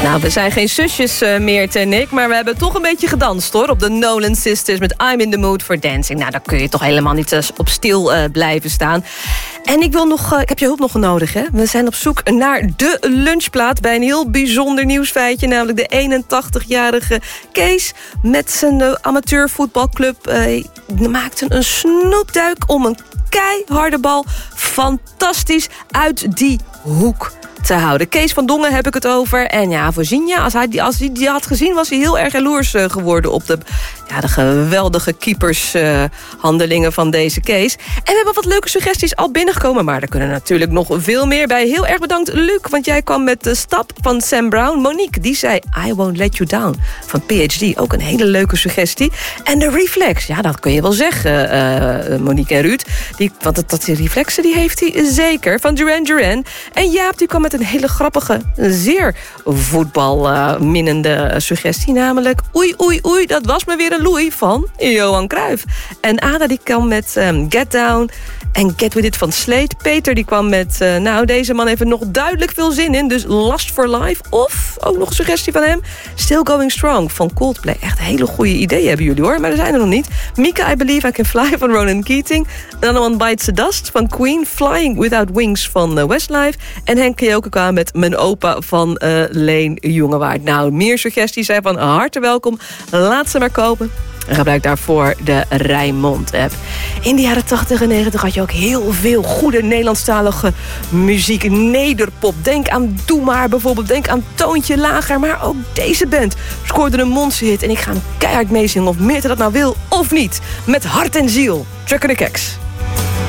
Nou, we zijn geen zusjes meer, en ik, maar we hebben toch een beetje gedanst, hoor. Op de Nolan Sisters met I'm in the Mood for Dancing. Nou, daar kun je toch helemaal niet op stil blijven staan. En ik heb je hulp nog nodig, hè? We zijn op zoek naar de lunchplaat bij een heel bijzonder nieuwsfeitje, namelijk de 81-jarige Kees met zijn amateurvoetbalclub maakte een snoepduik om een keiharde bal fantastisch uit die hoek te houden. Kees van Dongen heb ik het over. En ja, voor Zinja, als hij die had gezien, was hij heel erg jaloers geworden op de geweldige keepershandelingen van deze Kees. En we hebben wat leuke suggesties al binnengekomen, maar er kunnen natuurlijk nog veel meer bij. Heel erg bedankt, Luc, want jij kwam met de stap van Sam Brown. Monique, die zei I Won't Let You Down van PhD. Ook een hele leuke suggestie. En de Reflex, ja, dat kun je wel zeggen, Monique en Ruud. Want die reflexen, die heeft hij zeker. Van Duran Duran. En Jaap, die kwam met een hele grappige, zeer voetbalminnende suggestie. Namelijk, oei, oei, oei, dat was me weer een Louis van Johan Cruijff. En Ada, die kwam met Get Down en Get With It van Slate. Peter, die kwam met, deze man heeft er nog duidelijk veel zin in. Dus Lust for Life. Of, ook nog een suggestie van hem, Still Going Strong van Coldplay. Echt hele goede ideeën hebben jullie, hoor. Maar er zijn er nog niet. Mika, I Believe I Can Fly van Ronan Keating. Another One Bites the Dust van Queen. Flying Without Wings van Westlife. En Henk Kioke kwam met Mijn Opa van Leen Jongewaard. Nou, meer suggesties zijn van harte welkom. Laat ze maar kopen. En gebruik daarvoor de Rijnmond-app. In de jaren 80 en 90 had je ook heel veel goede Nederlandstalige muziek. Nederpop. Denk aan Doe Maar bijvoorbeeld. Denk aan Toontje Lager. Maar ook deze band scoorde een monsterhit. En ik ga hem keihard meezingen of Meerte dat nou wil of niet. Met hart en ziel. Trucker de Keks.